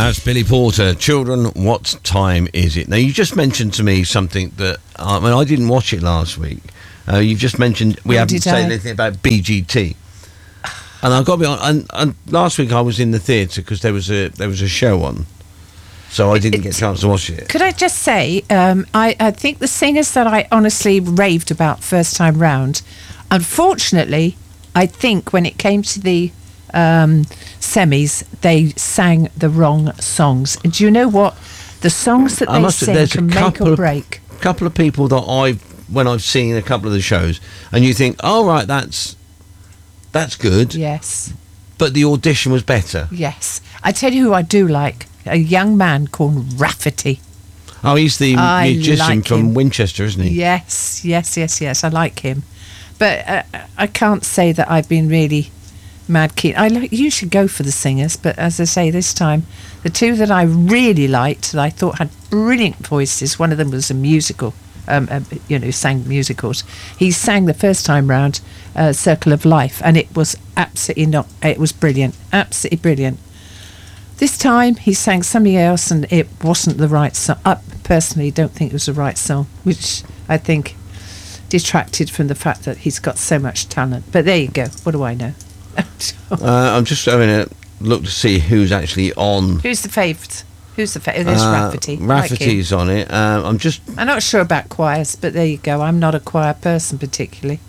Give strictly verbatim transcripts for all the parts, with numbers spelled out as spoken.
That's Billy Porter. Children, what time is it? Now, you just mentioned to me something that I mean, I didn't watch it last week. Uh, you've just mentioned we Nor haven't did said I. anything about B G T. And I've got to be honest, and, and last week I was in the theatre because there was a there was a show on, so I didn't get a chance to watch it. Could I just say, um, I, I think the singers that I honestly raved about first time round, unfortunately, I think when it came to the um, semis, they sang the wrong songs. And do you know what? The songs that I they must sing there's can a make couple or of, break. couple of people that I've when I've seen a couple of the shows, and you think, oh right, that's that's good. Yes. But the audition was better. Yes. I tell you who I do like, a young man called Rafferty. Oh, he's the I musician like from him. Winchester, isn't he? Yes, yes, yes, yes. I like him. But uh, I can't say that I've been really mad keen. I li- usually go for the singers, but as I say, this time, the two that I really liked, that I thought had brilliant voices, one of them was a musical, um, uh, you know, sang musicals. He sang the first time round, uh, Circle of Life, and it was absolutely not, it was brilliant, absolutely brilliant. This time he sang something else and it wasn't the right song. I personally don't think it was the right song, which I think detracted from the fact that he's got so much talent. But there you go. What do I know? uh, I'm just having a look to see who's actually on. Who's the favourite? Who's the favourite? There's uh, Rafferty. Rafferty's Like on it. Um, I'm just. I'm not sure about choirs, but there you go. I'm not a choir person particularly.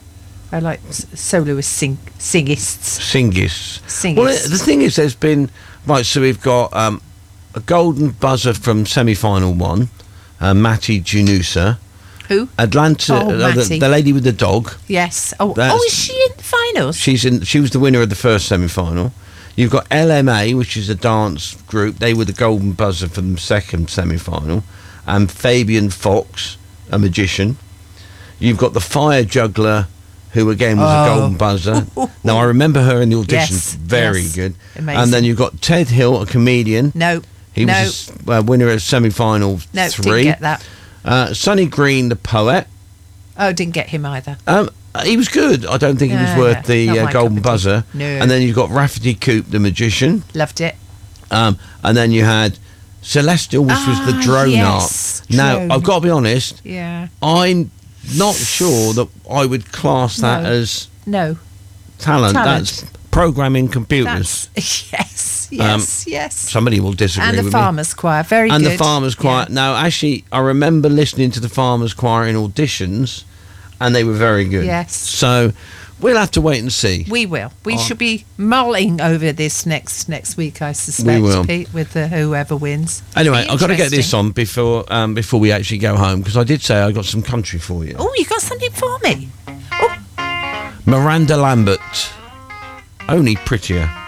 I like s- soloist sing singists. Singis. Singists. Well, the thing is, there's been right. So we've got um, a golden buzzer from semi-final one, uh, Matty Junusa. Who? Atlanta, Oh, uh, the, Matty. the lady with the dog. Yes. Oh, That's- oh, is she in the finals? She's in. She was the winner of the first semi-final. You've got L M A, which is a dance group. They were the golden buzzer for the second semi-final, and Fabian Fox, a magician. You've got the fire juggler, who again was Oh. a golden buzzer. Now I remember her in the audition. Yes, Very yes. good. Amazing. And then you've got Ted Hill, a comedian. No. He no. was a uh, winner of semi-final No, three. didn't get that. Uh, Sonny Green, the poet. Oh, didn't get him either. Um, he was good. I don't think he was Yeah, worth yeah. the Not uh, my golden cup of tea. buzzer. No. And then you've got Rafferty Coop, the magician. Loved it. Um, and then you had Celestial, which was the Ah, drone yes, art. Now, drone. I've got to be honest, Yeah. I'm not sure that I would class that No. as No. talent. Talent. That's programming computers. That's yes, yes, yes. Somebody will disagree And the with Farmers Choir, very me. And good. the Farmers Choir. Yeah. Now, actually, I remember listening to the Farmers Choir in auditions, and they were very good. Yes. So, we'll have to wait and see. We will. We Oh. should be mulling over this next next week, I suspect, We will. Pete, with the whoever wins. Anyway, Be I've got to get this interesting. on before um, before we actually go home, because I did say I got some country for you. Oh, you got something for me? Oh, Miranda Lambert, Only Prettier.